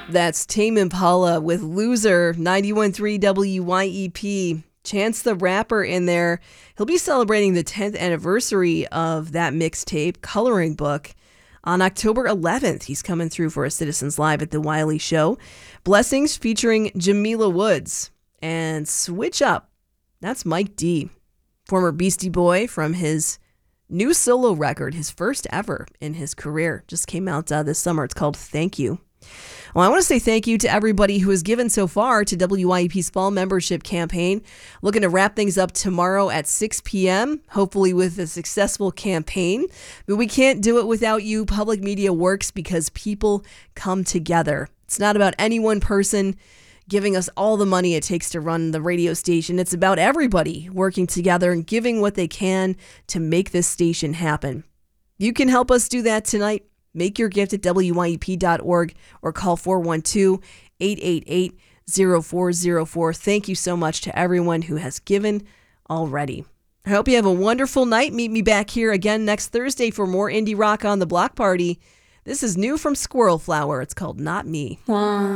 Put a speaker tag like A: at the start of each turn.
A: That's Tame Impala with Loser, 91.3 WYEP. Chance the Rapper in there. He'll be celebrating the 10th anniversary of that mixtape, Coloring Book, on October 11th. He's coming through for a Citizens Live at the Wiley Show. Blessings featuring Jamila Woods. And Switch Up, that's Mike D, former Beastie Boy, from his new solo record, his first ever in his career. Just came out this summer. It's called Thank You. Well, I want to say thank you to everybody who has given so far to WYEP's fall membership campaign. Looking to wrap things up tomorrow at 6 p.m., hopefully with a successful campaign. But we can't do it without you. Public media works because people come together. It's not about any one person giving us all the money it takes to run the radio station. It's about everybody working together and giving what they can to make this station happen. You can help us do that tonight. Make your gift at WYEP.org or call 412-888-0404. Thank you so much to everyone who has given already. I hope you have a wonderful night. Meet me back here again next Thursday for more Indie Rock on the Block Party. This is new from Squirrel Flower. It's called Not Me.